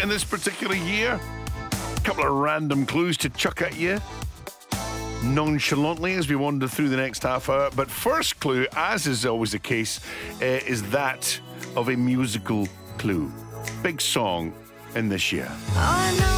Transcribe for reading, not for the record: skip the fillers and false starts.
this particular year? A couple of random clues to chuck at you nonchalantly as we wander through the next half hour. But first clue, as is always the case, is that of a musical clue. Big song in this year. Oh, I know